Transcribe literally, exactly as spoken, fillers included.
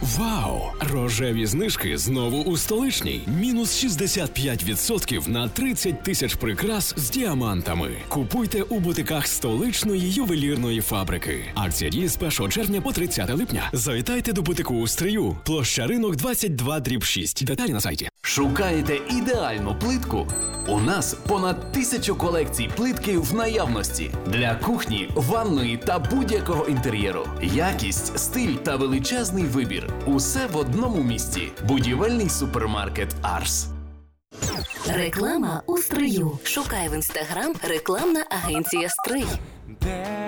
Вау! Рожеві знижки знову у Столичній. Мінус шістдесят п'ять відсотків на тридцять тисяч прикрас з діамантами. Купуйте у бутиках Столичної ювелірної фабрики. Акція діє з першого червня по тридцяте липня. Завітайте до бутику у Стрию. Площа Ринок двадцять два дріб шість. Деталі на сайті. Шукаєте ідеальну плитку? У нас понад тисячу колекцій плитки в наявності. Для кухні, ванної та будь-якого інтер'єру. Якість, стиль та величезний вибір. Усе в одному місці. Будівельний супермаркет «Арс». Реклама у Стрию. Шукай в інстаграм рекламна агенція «Стрий».